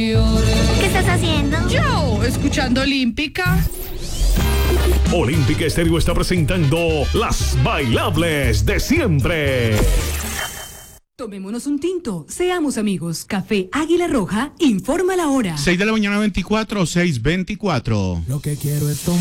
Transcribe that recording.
¿Qué estás haciendo? Yo, escuchando Olímpica. Olímpica Estéreo está presentando Las Bailables de Siempre. Tomémonos un tinto, seamos amigos. Café Águila Roja, informa la hora. 6 de la mañana 24, 6:24. Lo que quiero es tomar.